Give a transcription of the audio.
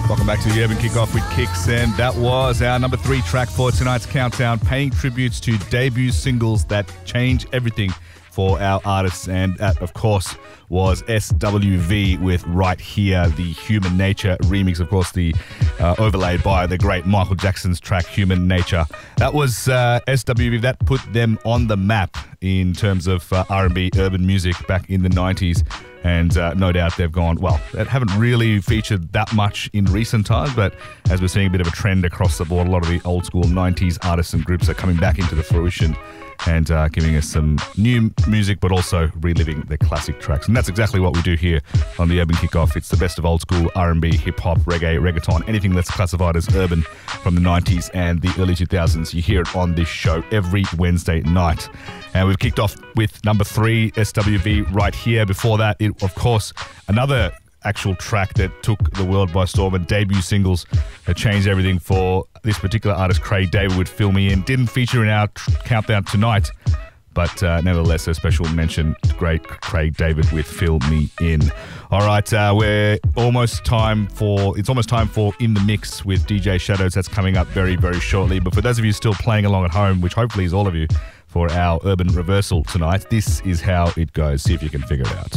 Welcome back to the Urban Kickoff with Kicks, and that was our number 3 track for tonight's countdown, paying tributes to debut singles that change everything for our artists, and that, of course, was SWV with Right Here, the Human Nature remix, of course, the overlaid by the great Michael Jackson's track Human Nature. That was SWV. That put them on the map in terms of R&B urban music back in the 90s. And no doubt they've gone, well, they haven't really featured that much in recent times, but as we're seeing a bit of a trend across the board, a lot of the old school 90s artists and groups are coming back into the fruition and giving us some new music, but also reliving the classic tracks. And that's exactly what we do here on the Urban Kickoff. It's the best of old school R&B, hip-hop, reggae, reggaeton, anything that's classified as urban from the 90s and the early 2000s. You hear it on this show every Wednesday night. And we've kicked off with number 3, SWV, Right Here. Before that, of course, another actual track that took the world by storm and debut singles that changed everything for this particular artist, Craig David, with Fill Me In. Didn't feature in our countdown tonight, but nevertheless, a special mention to great Craig David with Fill Me In. All right, it's almost time for In the Mix with DJ Shadows. That's coming up very, very shortly. But for those of you still playing along at home, which hopefully is all of you, for our Urban Reversal tonight, this is how it goes. See if you can figure it out.